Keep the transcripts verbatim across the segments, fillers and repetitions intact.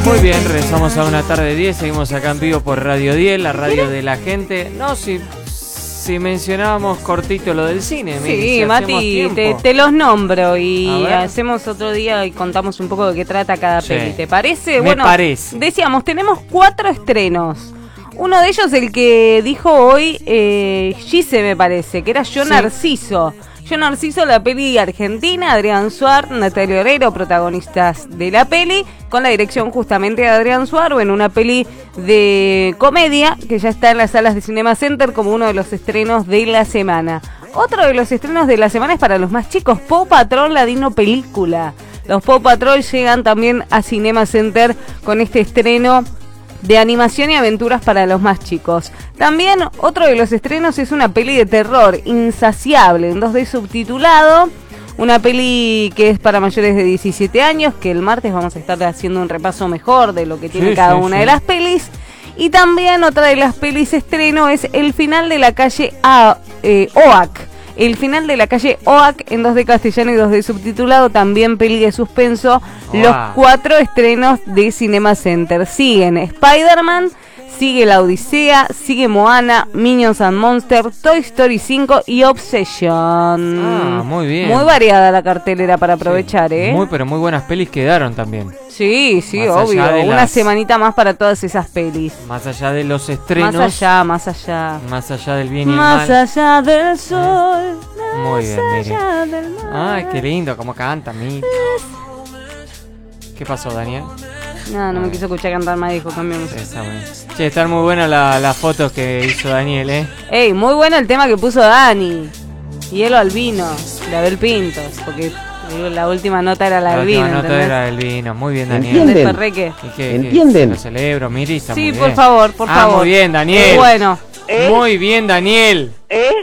Muy bien, regresamos a una tarde diez, seguimos acá en vivo por Radio diez, la radio de la gente. No, si, si mencionábamos cortito lo del cine. Sí, Miri, si Mati, te, te los nombro y hacemos otro día y contamos un poco de qué trata cada sí. peli. ¿Te parece? Me bueno, parece. Decíamos, tenemos cuatro estrenos. Uno de ellos, el que dijo hoy, eh, Gise me parece, que era Yo sí. Narciso. Yo Narciso, la peli argentina, Adrián Suar, Natalia Oreiro, protagonistas de la peli, con la dirección justamente de Adrián Suar, en una peli de comedia que ya está en las salas de Cinema Center como uno de los estrenos de la semana. Otro de los estrenos de la semana es para los más chicos, Paw Patrol, la Dino Película. Los Paw Patrol llegan también a Cinema Center con este estreno de animación y aventuras para los más chicos. También otro de los estrenos es una peli de terror, Insaciable, en dos D subtitulado. Una peli que es para mayores de diecisiete años, que el martes vamos a estar haciendo un repaso mejor de lo que tiene sí, cada sí, una sí. de las pelis. Y también otra de las pelis estreno es El final de la calle A, eh, Oak. El final de la calle Oak en dos D castellano y dos D subtitulado, también peli de suspenso. Wow. Los cuatro estrenos de Cinema Center. Siguen Spider-Man, sigue La Odisea, sigue Moana, Minions and Monsters, Toy Story cinco y Obsession. Ah, muy bien. Muy variada la cartelera para aprovechar, sí. ¿eh? Muy, pero muy buenas pelis quedaron también. Sí, sí, más obvio. Una las... semanita más para todas esas pelis. Más allá de los estrenos. Más allá, más allá. Más allá del bien y el mal. Más allá del sol. Eh. Muy bien, mire. Ay, qué lindo, cómo canta, mire. ¿Qué pasó, Daniel? No, no me quiso escuchar cantar más, dijo, cambiamos. Che, están muy buenas las la fotos que hizo Daniel, ¿eh? Ey, muy bueno el tema que puso Dani. Hielo al vino, de Abel Pintos, porque la última nota era la, la del vino. La última nota era del vino, muy bien, Daniel. ¿Entienden? ¿De Perreque? Que, ¿Entienden? Que lo celebro, Mirisa, sí, muy por bien. favor, por ah, favor. Muy bien, Daniel. Muy bueno. ¿Eh? Muy bien, Daniel. ¿Eh?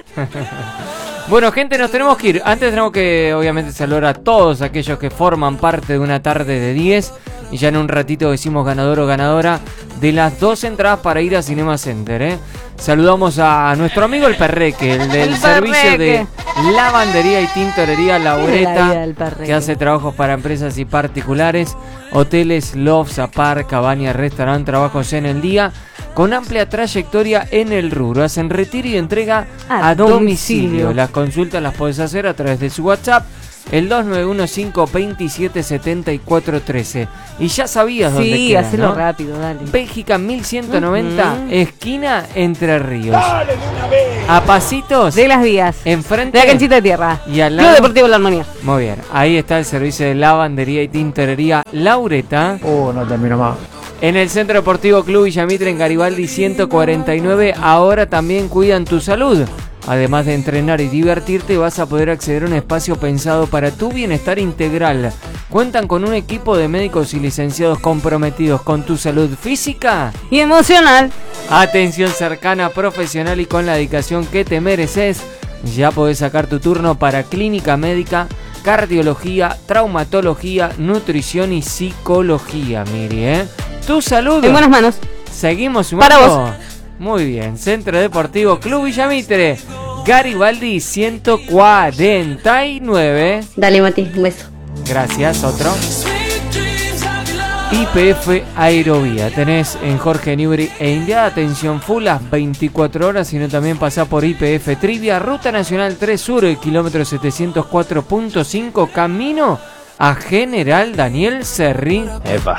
Bueno, gente, nos tenemos que ir. Antes tenemos que, obviamente, saludar a todos aquellos que forman parte de una tarde de diez. Y ya en un ratito decimos ganador o ganadora de las dos entradas para ir a Cinema Center, ¿eh? Saludamos a nuestro amigo el Perreque, el del el servicio de lavandería y tintorería Laureta, que hace trabajos para empresas y particulares, hoteles, lofts, apart, cabañas, restaurant, trabajos en el día, con amplia trayectoria en el rubro. Hacen retiro y entrega a, a domicilio. domicilio. Las consultas las podés hacer a través de su WhatsApp, el dos nueve uno cinco dos siete siete cuatro uno tres. Y ya sabías dónde sí, queda, hacelo ¿no? rápido, dale. Bélgica mil ciento noventa, uh-huh. esquina Entre Ríos. Dale de una vez. A pasitos de las vías. Enfrente de la canchita de tierra. Y al lado. Club Deportivo La Armonía. Muy bien. Ahí está el servicio de lavandería y tintorería Laureta. Oh, no termino más. En el Centro Deportivo Club Villamitre en Garibaldi ciento cuarenta y nueve. Ahora también cuidan tu salud. Además de entrenar y divertirte, vas a poder acceder a un espacio pensado para tu bienestar integral. Cuentan con un equipo de médicos y licenciados comprometidos con tu salud física y emocional. Atención cercana, profesional y con la dedicación que te mereces. Ya podés sacar tu turno para clínica médica, cardiología, traumatología, nutrición y psicología. Miri, ¿eh? Tu salud. En buenas manos. Seguimos sumando. Para vos. Muy bien, Centro Deportivo Club Villamitre, Garibaldi ciento cuarenta y nueve. Dale, Mati, un beso. Gracias, otro. Y P F Aerovía, tenés en Jorge Newbery e India, atención full las veinticuatro horas, sino también pasá por Y P F Trivia, Ruta Nacional tres Sur, el kilómetro setecientos cuatro punto cinco, camino a General Daniel Serrín. Epa.